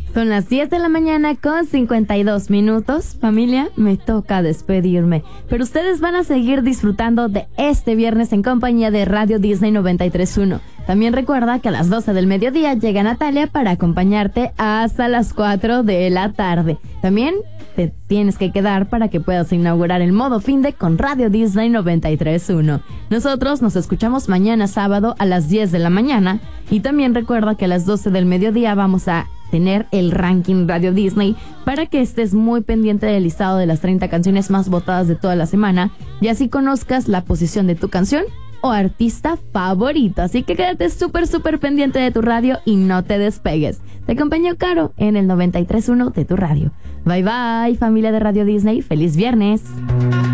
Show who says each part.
Speaker 1: Son las 10 de la mañana con 52 minutos. Familia, me toca despedirme. Pero ustedes van a seguir disfrutando de este viernes en compañía de Radio Disney 93.1. También recuerda que a las 12 del mediodía llega Natalia para acompañarte hasta las 4 de la tarde. También te tienes que quedar para que puedas inaugurar el modo finde con Radio Disney 93.1. Nosotros nos escuchamos mañana sábado a las 10 de la mañana. Y también recuerda que a las 12 del mediodía vamos a tener el ranking Radio Disney para que estés muy pendiente del listado de las 30 canciones más votadas de toda la semana y así conozcas la posición de tu canción o artista favorito. Así que quédate súper pendiente de tu radio y no te despegues. Te acompañó Caro en el 93.1 de tu radio. Bye bye, familia de Radio Disney. ¡Feliz viernes!